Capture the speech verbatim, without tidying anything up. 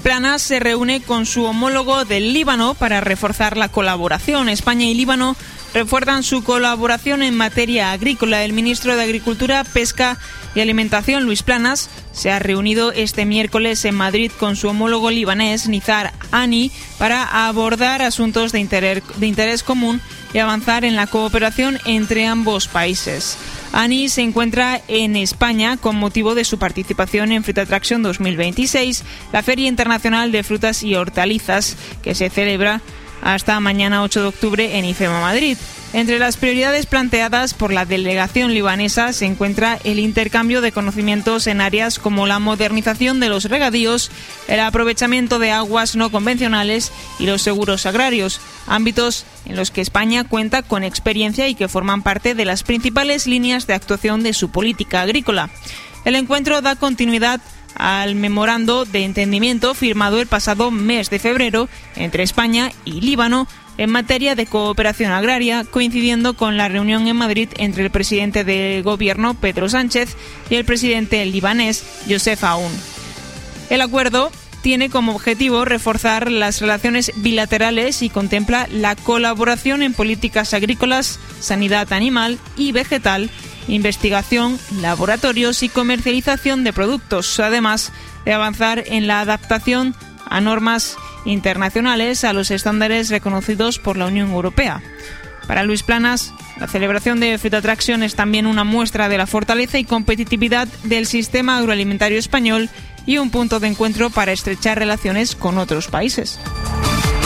Planas se reúne con su homólogo del Líbano para reforzar la colaboración. España y Líbano refuerzan su colaboración en materia agrícola. El ministro de Agricultura, Pesca y Alimentación, Luis Planas, se ha reunido este miércoles en Madrid con su homólogo libanés, Nizar Ani, para abordar asuntos de interés, de interés común y avanzar en la cooperación entre ambos países. Ani se encuentra en España con motivo de su participación en Fruit Attraction dos mil veintiséis, la Feria Internacional de Frutas y Hortalizas, que se celebra hasta mañana ocho de octubre en IFEMA Madrid. Entre las prioridades planteadas por la delegación libanesa se encuentra el intercambio de conocimientos en áreas como la modernización de los regadíos, el aprovechamiento de aguas no convencionales y los seguros agrarios, ámbitos en los que España cuenta con experiencia y que forman parte de las principales líneas de actuación de su política agrícola. El encuentro da continuidad al memorando de entendimiento firmado el pasado mes de febrero entre España y Líbano en materia de cooperación agraria, coincidiendo con la reunión en Madrid entre el presidente del gobierno, Pedro Sánchez, y el presidente libanés, Youssef Aoun. El acuerdo tiene como objetivo reforzar las relaciones bilaterales y contempla la colaboración en políticas agrícolas, sanidad animal y vegetal, investigación, laboratorios y comercialización de productos, además de avanzar en la adaptación a normas internacionales a los estándares reconocidos por la Unión Europea. Para Luis Planas, la celebración de Fruit Attraction es también una muestra de la fortaleza y competitividad del sistema agroalimentario español y un punto de encuentro para estrechar relaciones con otros países.